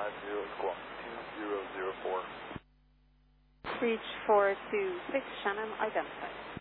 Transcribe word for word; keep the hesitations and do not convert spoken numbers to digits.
five zero, squawk two zero zero four. Reach four two six, Shannon identified.